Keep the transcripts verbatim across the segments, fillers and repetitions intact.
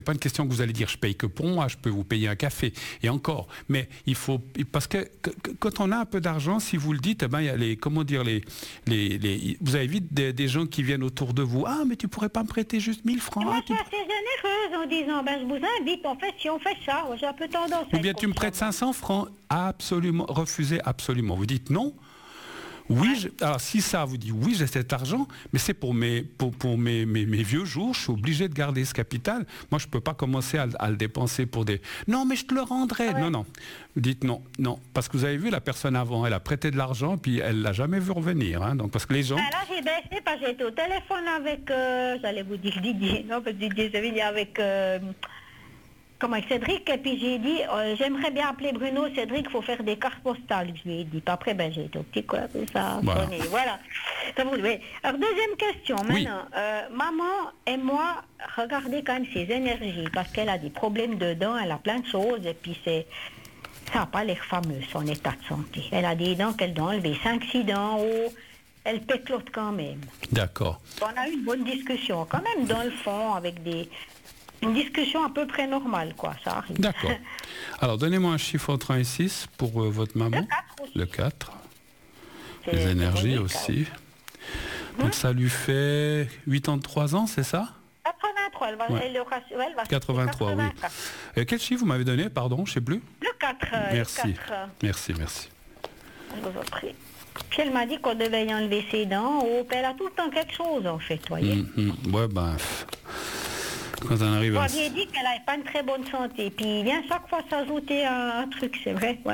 Pas une question que vous allez dire je paye que pour moi, je peux vous payer un café et encore. Mais il faut parce que, que quand on a un peu d'argent, si vous le dites, eh ben il y a les comment dire les les, les vous avez vite des, des gens qui viennent autour de vous. Ah mais tu pourrais pas me prêter juste mille francs. Et moi, tu... je suis assez généreuse en disant ben je vous invite, on fait si on fait ça. J'ai un peu tendance. Ou bien tu me prêtes cinq cents francs. Absolument, refusez absolument. Vous dites non. Oui, je, alors si ça vous dit oui, j'ai cet argent, mais c'est pour mes pour, pour mes, mes, mes vieux jours, je suis obligé de garder ce capital. Moi, je peux pas commencer à, à le dépenser pour des. Non, mais je te le rendrai. Ah ouais. Non, non. Vous dites non, non, parce que vous avez vu la personne avant, elle a prêté de l'argent, puis elle l'a jamais vu revenir. Hein, donc parce que les gens. Ah là, j'ai baissé parce que j'étais au téléphone avec, euh, j'allais vous dire Didier, non, parce que Didier, ça veut dire avec. Euh, Comment, Cédric, et puis j'ai dit, euh, j'aimerais bien appeler Bruno, Cédric, il faut faire des cartes postales. Je lui ai dit, puis après, ben, j'ai été au petit quoi, ça voilà. Sonné, voilà. Alors, deuxième question, maintenant, oui. euh, maman et moi, regardez quand même ses énergies, parce qu'elle a des problèmes de dents, elle a plein de choses, et puis c'est, ça n'a pas l'air fameux, son état de santé. Elle a des dents qu'elle doit enlever, cinq six dents en haut, elle péclote quand même. D'accord. On a eu une bonne discussion, quand même, dans le fond, avec des... Une discussion à peu près normale, quoi, ça arrive. D'accord. Alors, donnez-moi un chiffre entre un et six pour euh, votre maman. Le quatre aussi. Le quatre. Les énergies aussi. Donc, hum? Ça lui fait quatre-vingt-trois ans, c'est ça? quatre-vingt-trois, elle va... Ouais. Elle, elle va quatre-vingt-trois, oui. Et quel chiffre vous m'avez donné, pardon, je ne sais plus? Le quatre. Merci. Le quatre. Merci, merci. Je vous en prie. Puis elle m'a dit qu'on devait y enlever ses dents. Oh, elle a tout le temps quelque chose, en fait, voyez. Hum, hum. Ouais, ben... Quand on arrive Moi, à... j'ai dit qu'elle n'avait pas une très bonne santé. Puis il vient chaque fois s'ajouter un, un truc, c'est vrai, ouais.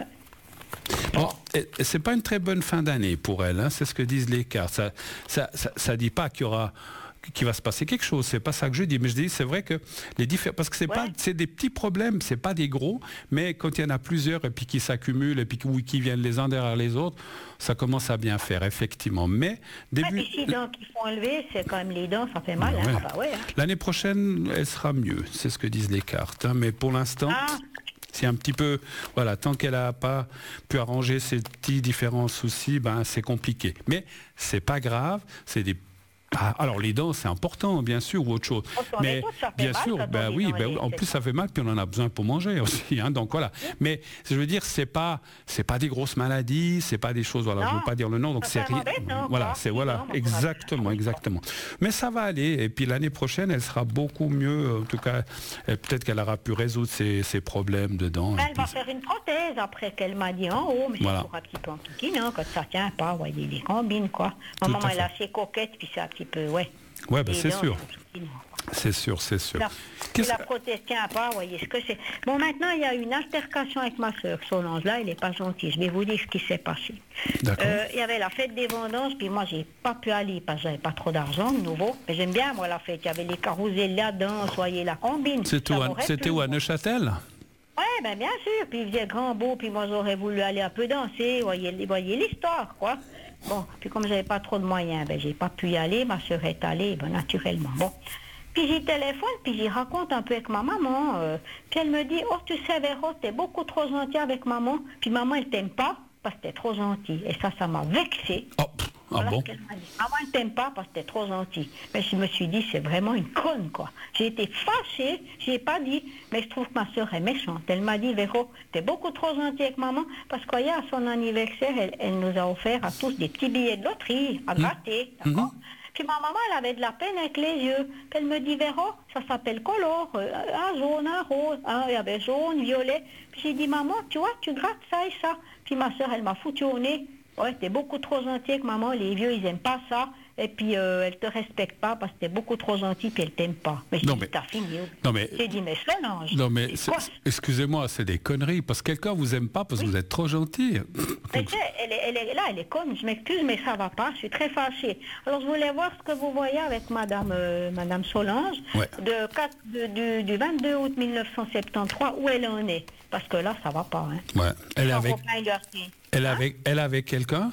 Bon, c'est pas une très bonne fin d'année pour elle, hein, c'est ce que disent les cartes. Ça, ça, ça, ça dit pas qu'il y aura, qu'il va se passer quelque chose. C'est pas ça que je dis, mais je dis c'est vrai que les différents, parce que c'est ouais. pas, c'est des petits problèmes, c'est pas des gros, mais quand il y en a plusieurs et puis qui s'accumulent et puis qui, qui viennent les uns derrière les autres, ça commence à bien faire effectivement. Mais début. Ouais, puis les dents qu'il faut enlever, c'est quand même les dents, ça fait mal. Ouais. Hein, bah ouais, hein. L'année prochaine, elle sera mieux, c'est ce que disent les cartes. Hein, mais pour l'instant. Ah. C'est un petit peu, voilà, tant qu'elle n'a pas pu arranger ces petits différents soucis, ben c'est compliqué. Mais c'est pas grave, c'est des Ah, alors les dents c'est important bien sûr ou autre chose, mais bien sûr ben oui, ben, en plus ça fait mal puis on en a besoin pour manger aussi, hein, donc voilà. Oui. Mais je veux dire c'est pas c'est pas des grosses maladies, c'est pas des choses voilà, non. Je veux pas dire le nom donc c'est rien. Voilà, c'est voilà exactement exactement. Mais ça va aller et puis l'année prochaine elle sera beaucoup mieux en tout cas peut-être qu'elle aura pu résoudre ses, ses problèmes de dents. Elle va faire une prothèse après qu'elle m'a dit en haut, mais voilà. C'est pour un petit peu en tout hein, quand ça tient pas, vous voyez les combines quoi. Maman elle est assez coquette puis c'est un petit peu, ouais. Ouais, ben c'est sûr. C'est sûr, c'est sûr. La, la prothèse tient pas, vous voyez ce que c'est. Bon, maintenant, il y a une altercation avec ma soeur, Solange. Là, elle n'est pas gentille. Je vais vous dire ce qui s'est passé. D'accord. Euh, il y avait la fête des vendanges, puis moi, j'ai pas pu aller parce que j'avais pas trop d'argent, de nouveau. Mais j'aime bien, moi, la fête. Il y avait les carousels là-dedans, soyez la combine. C'était où, à Neuchâtel? Oui, ben bien sûr. Puis il faisait grand beau, puis moi, j'aurais voulu aller un peu danser. Voyez, voyez l'histoire, quoi. Bon, puis comme j'avais pas trop de moyens, ben j'ai pas pu y aller, ma soeur est allée, ben naturellement. Bon. Puis j'y téléphone, puis j'y raconte un peu avec ma maman. Euh, puis elle me dit, oh tu sais Véro, t'es beaucoup trop gentil avec maman. Puis maman elle t'aime pas parce que t'es trop gentil. Et ça, ça m'a vexée. Oh. Ah voilà bon? Ce qu'elle m'a dit. Maman elle t'aime pas parce que t'es trop gentil. Mais je me suis dit, c'est vraiment une conne quoi. J'ai été fâchée, j'ai pas dit, mais je trouve que ma soeur est méchante. Elle m'a dit, Véro, t'es beaucoup trop gentil avec maman parce qu'hier à son anniversaire, elle, elle nous a offert à tous des petits billets de loterie à gratter, mmh. D'accord? Mmh. Puis ma maman, elle avait de la peine avec les yeux. Puis elle me dit, Véro, ça s'appelle color, euh, un jaune, un rose. Hein, il y avait jaune, violet. Puis j'ai dit, maman, tu vois, tu grattes ça et ça. Puis ma soeur, elle m'a foutu au nez. Ouais, t'es beaucoup trop gentil avec maman, les vieux, ils aiment pas ça. Et puis, euh, elle te respecte pas parce que t'es beaucoup trop gentil puis elle t'aime pas. Mais j'ai dit, t'as fini. Non, mais... J'ai dit, mais Solange. Non, mais excusez-moi, c'est des conneries. Parce que quelqu'un vous aime pas parce que oui. Vous êtes trop gentil. Mais tu sais, elle est, elle est, là, elle est conne. Je m'excuse, mais ça va pas. Je suis très fâchée. Alors, je voulais voir ce que vous voyez avec madame, euh, madame Solange. Ouais. De quatre, de, du, du vingt-deux août mille neuf cent soixante-treize, où elle en est. Parce que là, ça va pas. Hein. Ouais. Elle est avec... Elle hein? avec, elle avec quelqu'un?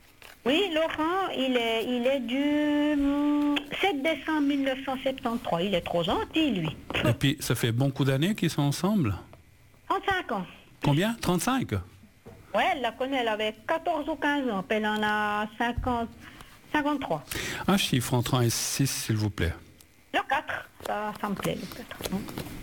Oui, Laurent, il est, il est du hum, sept décembre mille neuf cent soixante-treize. Il est trop gentil, lui. Et puis, ça fait bon coup d'années qu'ils sont ensemble? trente-cinq ans. Combien? trente-cinq? Oui, elle la connaît, elle avait quatorze ou quinze ans. Puis elle en a cinquante, cinquante-trois. Un chiffre entre un et six, s'il vous plaît. Le quatre, ça, ça me plaît, le quatre.